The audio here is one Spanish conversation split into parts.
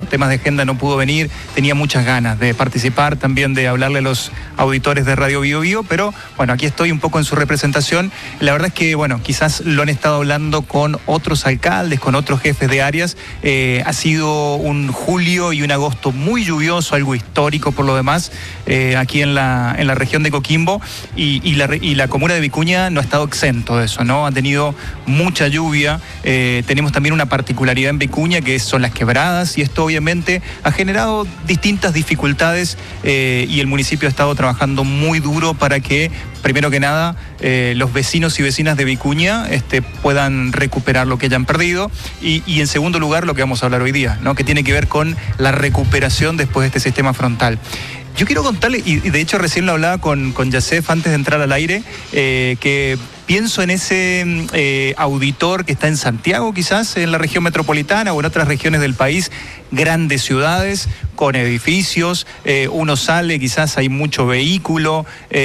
temas de agenda no pudo venir, tenía muchas ganas de participar, también de hablarle a los auditores de Radio Bio Bio, pero bueno, aquí estoy un poco en su representación. La verdad es que, bueno, quizás lo han estado hablando con otros alcaldes, con otros jefes de áreas. Ha sido un julio y un agosto muy lluvioso, algo histórico por lo demás, aquí en la región de Coquimbo, y la comuna de Vicuña no ha estado exento de eso, ¿no? Ha tenido mucha lluvia. Tenemos también una particularidad en Vicuña, que son las quebradas, y esto obviamente ha generado distintas dificultades, y el municipio ha estado trabajando muy duro para que, primero que nada, los vecinos y vecinas de Vicuña puedan recuperar lo que hayan perdido, y en segundo lugar lo que vamos a hablar hoy día, ¿no? Que tiene que ver con la recuperación después de este sistema frontal. Yo quiero contarle, y de hecho recién lo hablaba con Yasef antes de entrar al aire, que pienso en ese auditor que está en Santiago, quizás en la región metropolitana o en otras regiones del país, grandes ciudades con edificios, uno sale, quizás hay mucho vehículo,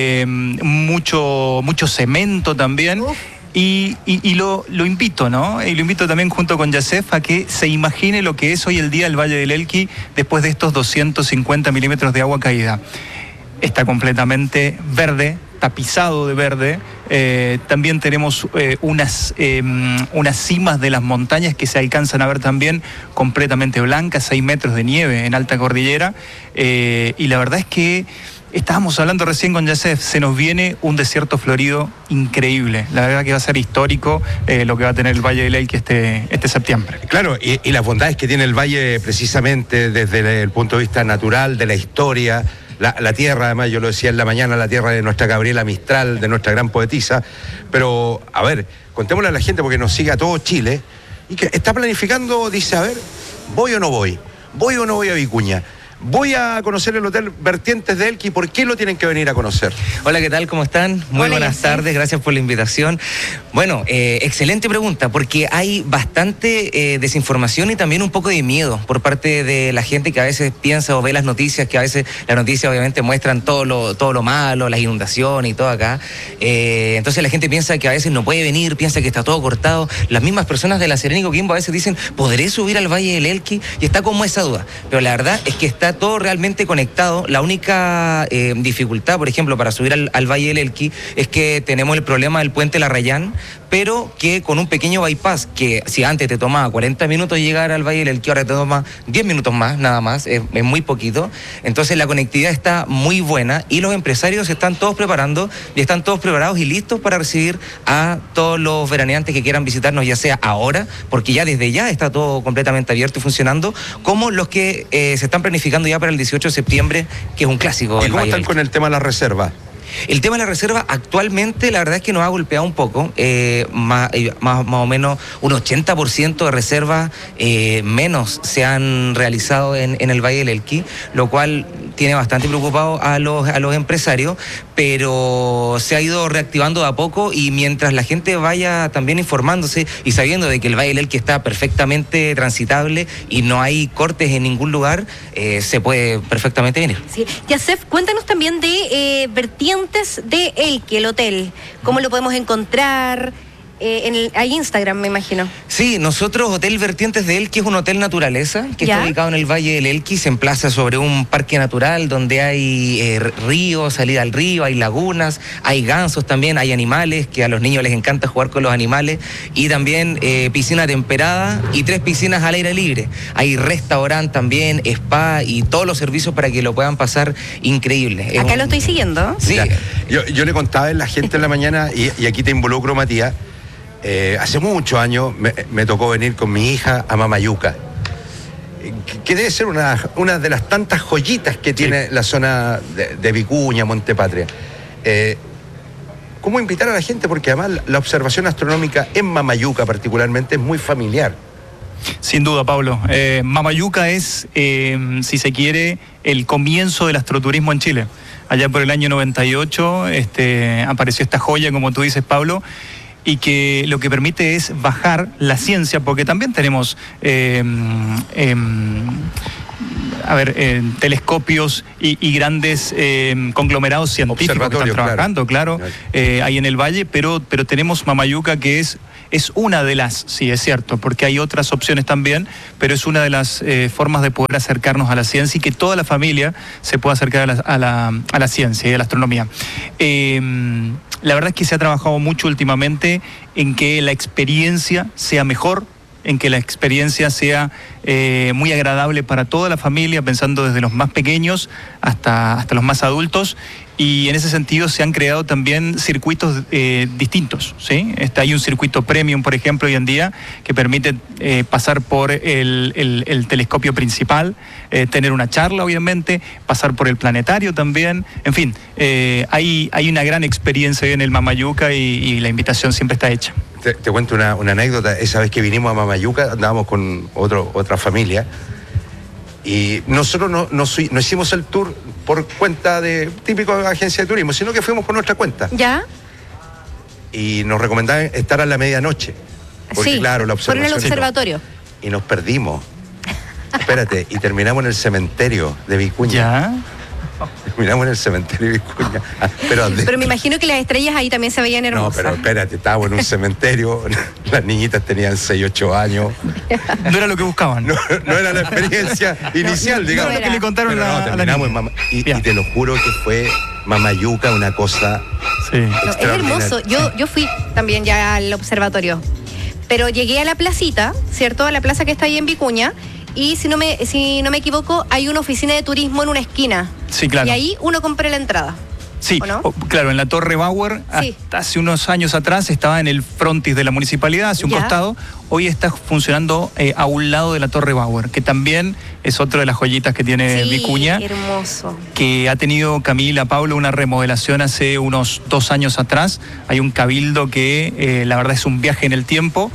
mucho cemento también. Y lo invito, ¿no? Y lo invito también junto con Yasef a que se imagine lo que es hoy el día el Valle del Elqui después de estos 250 milímetros de agua caída. Está completamente verde, tapizado de verde. También tenemos unas cimas de las montañas que se alcanzan a ver también completamente blancas, 6 metros de nieve en alta cordillera. Y la verdad es que estábamos hablando recién con Yasef, se nos viene un desierto florido increíble. La verdad que va a ser histórico lo que va a tener el Valle del Elqui este septiembre. Claro, y las bondades que tiene el valle precisamente desde el punto de vista natural, de la historia, la tierra, además yo lo decía en la mañana, la tierra de nuestra Gabriela Mistral, de nuestra gran poetisa. Pero, a ver, contémosle a la gente porque nos sigue a todo Chile y que está planificando, dice, a ver, ¿voy o no voy? ¿Voy o no voy a Vicuña? Voy a conocer el Hotel Vertientes de Elqui. ¿Por qué lo tienen que venir a conocer? Hola, ¿qué tal? ¿Cómo están? Muy buenas tardes, gracias por la invitación. Bueno, excelente pregunta, porque hay bastante desinformación y también un poco de miedo por parte de la gente que a veces piensa o ve las noticias, que a veces las noticias obviamente muestran todo lo malo, las inundaciones y todo acá. Entonces la gente piensa que a veces no puede venir, piensa que está todo cortado. Las mismas personas de La Serena y Coquimbo a veces dicen, ¿podré subir al Valle del Elqui? Y está como esa duda. Pero la verdad es que está todo realmente conectado. La única dificultad, por ejemplo, para subir al Valle del Elqui es que tenemos el problema del puente Larrayán, pero que con un pequeño bypass, que si antes te tomaba 40 minutos llegar al Valle del Elqui, ahora te toma 10 minutos más, nada más, es muy poquito. Entonces la conectividad está muy buena y los empresarios están todos preparando y están todos preparados y listos para recibir a todos los veraneantes que quieran visitarnos, ya sea ahora, porque ya desde ya está todo completamente abierto y funcionando, como los que se están planificando ya para el 18 de septiembre, que es un clásico. ¿Y cómo están con el tema de la reserva? El tema de la reserva actualmente la verdad es que nos ha golpeado un poco, más o menos un 80% de reservas menos se han realizado en el Valle del Elqui, lo cual tiene bastante preocupado a los empresarios, pero se ha ido reactivando de a poco y mientras la gente vaya también informándose y sabiendo de que el Valle del Elqui está perfectamente transitable y no hay cortes en ningún lugar, se puede perfectamente venir. Sí. Yasef, cuéntanos también de Vertientes de Elqui, el hotel. ¿Cómo lo podemos encontrar? Hay Instagram, me imagino. Sí, nosotros, Hotel Vertientes de Elqui, es un hotel naturaleza que está ubicado en el Valle del Elqui, se emplaza sobre un parque natural donde hay ríos, salida al río, hay lagunas, hay gansos también, hay animales, que a los niños les encanta jugar con los animales, y también piscina temperada y 3 piscinas al aire libre. Hay restaurante también, spa y todos los servicios para que lo puedan pasar increíble. Acá lo estoy siguiendo. Sí. Yo le contaba a la gente en la mañana, y aquí te involucro, Matías. Hace muchos años me tocó venir con mi hija a Mamayuca, que debe ser una de las tantas joyitas que tiene la zona de Vicuña, Montepatria. ¿Cómo invitar a la gente? Porque además la observación astronómica en Mamayuca particularmente es muy familiar. Sin duda, Pablo. Mamayuca es, si se quiere, el comienzo del astroturismo en Chile. Allá por el año 98 apareció esta joya, como tú dices, Pablo, y que lo que permite es bajar la ciencia, porque también tenemos telescopios y grandes conglomerados científicos que están trabajando, claro, ahí en el valle, pero tenemos Mamayuca, que es es una de las, sí, es cierto, porque hay otras opciones también, pero es una de las formas de poder acercarnos a la ciencia y que toda la familia se pueda acercar a la ciencia y a la astronomía. La verdad es que se ha trabajado mucho últimamente en que la experiencia sea mejor, en que la experiencia sea muy agradable para toda la familia, pensando desde los más pequeños hasta los más adultos. Y en ese sentido se han creado también circuitos distintos, ¿sí? Hay un circuito premium, por ejemplo, hoy en día, que permite pasar por el telescopio principal, tener una charla, obviamente, pasar por el planetario también. En fin, hay una gran experiencia hoy en el Mamayuca y la invitación siempre está hecha. Te cuento una anécdota. Esa vez que vinimos a Mamayuca, andábamos con otra familia, y nosotros no hicimos el tour por cuenta de típico agencia de turismo, sino que fuimos por nuestra cuenta. ¿Ya? Y nos recomendaban estar a la medianoche. Porque sí, claro, la observación. por el observatorio. Y nos perdimos. Espérate, y terminamos en el cementerio de Vicuña. ¿Ya? Terminamos en el cementerio de Vicuña. Pero me imagino que las estrellas ahí también se veían hermosas. No, pero espérate, estábamos en un cementerio, las niñitas tenían 6, 8 años. No era lo que buscaban. No era la experiencia inicial, digamos. No era lo que le contaron terminamos y te lo juro que fue Mamayuca una cosa es hermoso. Yo fui también ya al observatorio, pero llegué a la placita, ¿cierto? A la plaza que está ahí en Vicuña. Y si no me equivoco, hay una oficina de turismo en una esquina. Sí, claro. Y ahí uno compra la entrada. Sí, ¿o no? Claro, en la Torre Bauer, sí. Hasta hace unos años atrás estaba en el frontis de la municipalidad, hacia un costado. Hoy está funcionando a un lado de la Torre Bauer, que también es otra de las joyitas que tiene Vicuña. Hermoso. Que ha tenido, Camila, Pablo, una remodelación hace unos 2 años atrás. Hay un cabildo que la verdad es un viaje en el tiempo.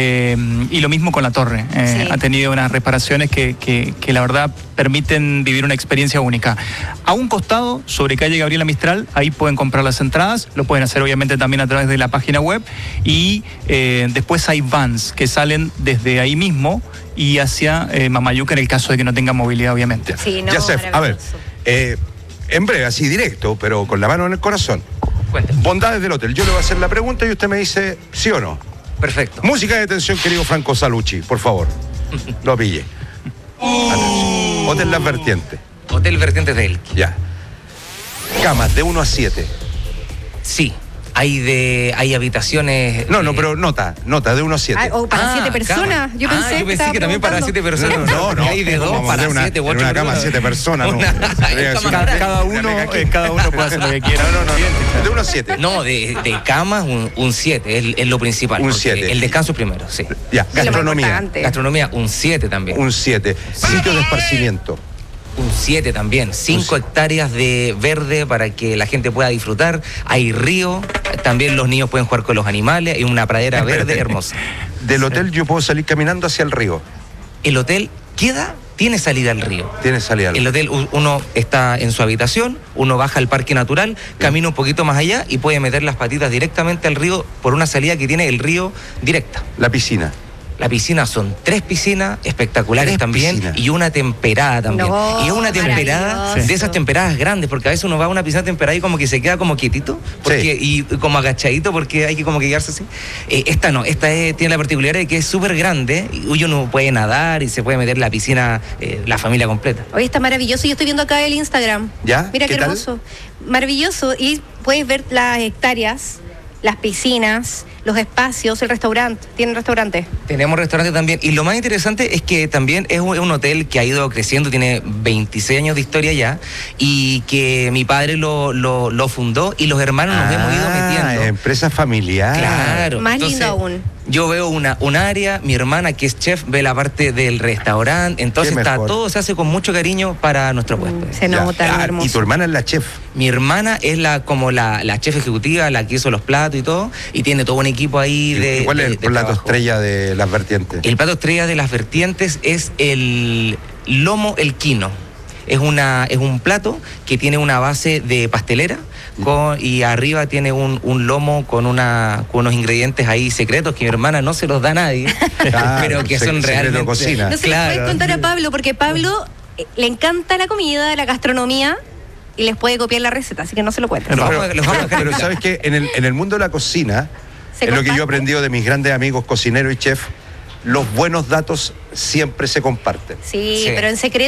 Y lo mismo con la torre. Ha tenido unas reparaciones que la verdad permiten vivir una experiencia única. A un costado, sobre calle Gabriela Mistral, ahí pueden comprar las entradas. Lo pueden hacer obviamente también a través de la página web. Y después hay vans que salen desde ahí mismo y hacia Mamayuca en el caso de que no tengan movilidad, obviamente. Sí, no, Yacef, a ver, en breve, así directo, pero con la mano en el corazón. Cuéntame. Bondades del hotel. Yo le voy a hacer la pregunta y usted me dice sí o no. Perfecto. Música de tensión, querido Franco Salucci, por favor. Lo pille. Hotel Las Vertientes. Hotel Vertientes de Elqui. Ya. Camas de 1 a 7. Sí. Hay habitaciones. No, pero nota de 1 a 7. O para 7 personas. Yo pensé que también para 7 personas. No. Hay de 2 para 7 u 8 en una cama 7 personas. Cada uno puede hacer lo que quiera. No. De 1 a 7. No, de camas un 7, es lo principal. Un 7. El descanso primero, sí. Ya, gastronomía. Gastronomía, un 7 también. Un 7. Sitio de esparcimiento. Un 7 también. 5 hectáreas de verde para que la gente pueda disfrutar. Hay río, también los niños pueden jugar con los animales. Hay una pradera verde hermosa. Del hotel yo puedo salir caminando hacia el río. El hotel tiene salida al río. Tiene salida al río. El hotel, uno está en su habitación, uno baja al parque natural, camina un poquito más allá y puede meter las patitas directamente al río por una salida que tiene el río directa. La piscina. La piscina son 3 piscinas espectalares también piscinas. Y una temperada también. No, y es una temperada de esas temperadas grandes, porque a veces uno va a una piscina temperada y como que se queda como quietito y como agachadito porque hay que como que quedarse así. Esta no, tiene la particularidad de que es súper grande y uno puede nadar y se puede meter en la piscina la familia completa. Hoy está maravilloso. Yo estoy viendo acá el Instagram. ¿Ya? Mira qué tal? hermoso. Maravilloso. Y puedes ver las hectáreas, las piscinas, los espacios, el restaurante. ¿Tienen restaurante? Tenemos restaurante también. Y lo más interesante es que también es un hotel que ha ido creciendo, tiene 26 años de historia ya, y que mi padre lo fundó y los hermanos nos hemos ido metiendo. Empresa familiar. Claro. Más lindo aún. Yo veo un área, mi hermana que es chef ve la parte del restaurante, entonces todo se hace con mucho cariño para nuestros huéspedes. Se nota hermoso. Y tu hermana es la chef. Mi hermana es como la chef ejecutiva, la que hizo los platos y todo, y tiene todo un equipo ahí de. ¿Cuál es el plato trabajo. estrella de Las Vertientes? El plato estrella de Las Vertientes es el lomo elquino. Es un plato que tiene una base de pastelera y arriba tiene un lomo con unos ingredientes ahí secretos que mi hermana no se los da a nadie, pero que son realmente. Cocina. No se les puede contar a Pablo porque Pablo le encanta la comida, la gastronomía y les puede copiar la receta, así que no se lo cuenten. Pero sabes que en el mundo de la cocina Es lo que yo he aprendido de mis grandes amigos cocineros y chefs. Los buenos datos siempre se comparten. Sí, pero en secreto.